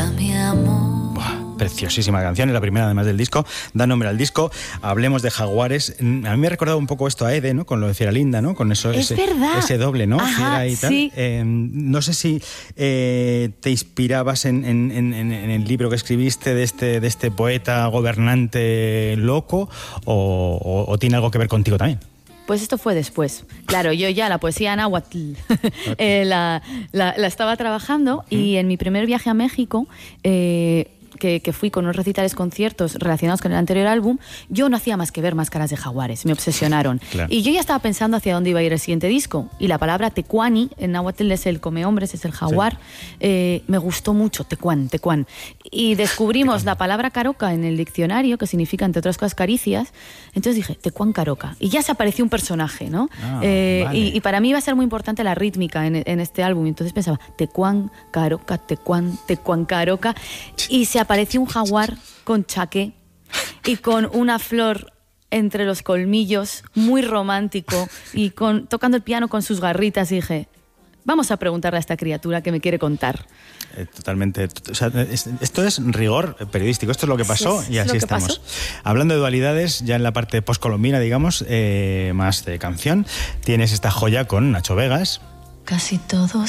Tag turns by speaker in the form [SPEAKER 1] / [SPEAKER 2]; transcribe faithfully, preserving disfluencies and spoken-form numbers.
[SPEAKER 1] importa mi amor.
[SPEAKER 2] Buah, preciosísima canción, es la primera además del disco, da nombre al disco. Hablemos de Jaguares. A mí me ha recordado un poco esto a Ede, ¿no? Con lo de Fiera Linda, ¿no? Con eso,
[SPEAKER 1] es
[SPEAKER 2] ese,
[SPEAKER 1] verdad.
[SPEAKER 2] ese doble, ¿no?
[SPEAKER 1] Ajá,
[SPEAKER 2] Fiera y tal.
[SPEAKER 1] sí.
[SPEAKER 2] Eh, no sé si eh, te inspirabas en, en, en, en el libro que escribiste de este, de este poeta gobernante loco o, o, o tiene algo que ver contigo también.
[SPEAKER 1] Pues esto fue después. Claro, yo ya la poesía náhuatl eh, la, la, la estaba trabajando uh-huh. y en mi primer viaje a México, eh, que, que fui con unos recitales conciertos relacionados con el anterior álbum, yo no hacía más que ver Máscaras de Jaguares, me obsesionaron. Claro. Y yo ya estaba pensando hacia dónde iba a ir el siguiente disco. Y la palabra tecuani, en náhuatl es el come hombres, es el jaguar, sí. eh, me gustó mucho, tecuán, tecuán. Y descubrimos tecuán. La palabra caroca en el diccionario, que significa, entre otras cosas, caricias. Entonces dije, tecuán caroca. Y ya se apareció un personaje, ¿no?
[SPEAKER 2] Ah,
[SPEAKER 1] eh,
[SPEAKER 2] vale.
[SPEAKER 1] y, y para mí iba a ser muy importante la rítmica en, en este álbum. Entonces pensaba, tecuán caroca, tecuán, tecuán caroca. Y se apareció un jaguar con chaqué y con una flor entre los colmillos, muy romántico, y con, tocando el piano con sus garritas. Y dije, vamos a preguntarle a esta criatura qué me quiere contar.
[SPEAKER 2] Eh, totalmente. O sea, es, esto es rigor periodístico. Esto es lo que pasó
[SPEAKER 1] es,
[SPEAKER 2] y así estamos.
[SPEAKER 1] Pasó.
[SPEAKER 2] Hablando de dualidades, ya en la parte postcolombina, digamos, eh, más de canción, tienes esta joya con Nacho Vegas.
[SPEAKER 1] Casi todos